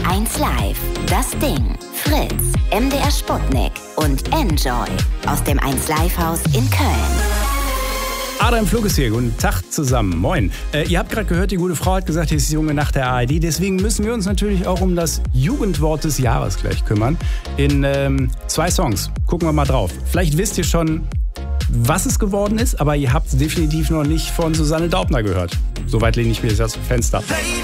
1 Live, Das Ding, Fritz, MDR Sputnik und Enjoy aus dem 1 Live Haus in Köln. Adam Flug ist hier. Guten Tag zusammen. Moin. Ihr habt gerade gehört, die gute Frau hat gesagt, hier ist die junge Nacht der ARD. Deswegen müssen wir uns natürlich auch um das Jugendwort des Jahres gleich kümmern. In 2 Songs. Gucken wir mal drauf. Vielleicht wisst ihr schon, was es geworden ist, aber ihr habt es definitiv noch nicht von Susanne Daubner gehört. Soweit lehne ich mir jetzt aus dem Fenster.